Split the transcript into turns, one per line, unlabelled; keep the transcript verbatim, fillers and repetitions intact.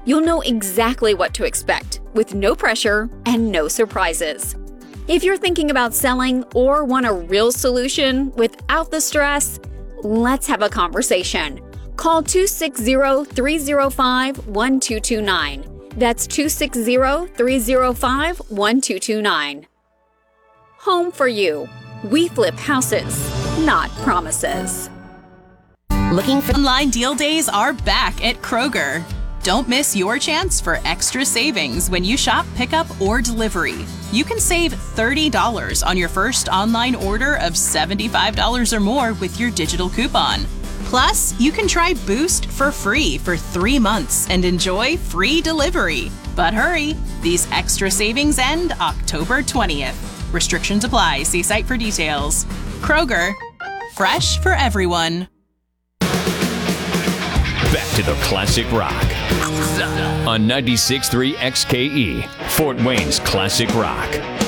You'll know exactly what to expect, with no pressure and no surprises. If you're thinking about selling or want a real solution without the stress, let's have a conversation. Call two six zero, three zero five, one two two nine. That's two six zero, three zero five, one two two nine. Home for you. We flip houses, not promises.
Looking for
Online deal days are back at Kroger. Don't miss your chance for extra savings when you shop pickup or delivery. You can save thirty dollars on your first online order of seventy-five dollars or more with your digital coupon. Plus, you can try Boost for free for three months and enjoy free delivery. But hurry, these extra savings end October twentieth. Restrictions apply. See site for details. Kroger, fresh for everyone.
Back to the classic rock on ninety-six point three X K E, Fort Wayne's classic rock.